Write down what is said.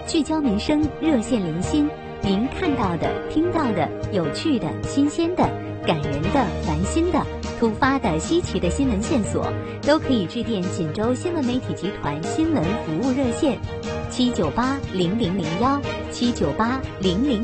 聚焦民生，热线零星，您看到的、听到的、有趣的、新鲜的、感人的、烦心的、突发的、稀奇的新闻线索，都可以致电锦州新闻媒体集团新闻服务热线，7980001，7980001。